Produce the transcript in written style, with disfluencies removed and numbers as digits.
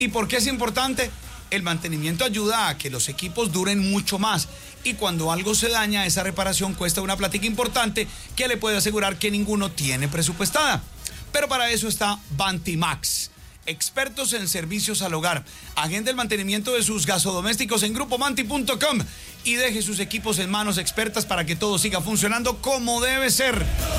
¿Y por qué es importante? El mantenimiento ayuda a que los equipos duren mucho más. Y cuando algo se daña, esa reparación cuesta una plática importante que le puede asegurar que ninguno tiene presupuestada. Pero para eso está Vantimax. Expertos en servicios al hogar. Agende el mantenimiento de sus gasodomésticos en grupomanti.com y deje sus equipos en manos expertas para que todo siga funcionando como debe ser.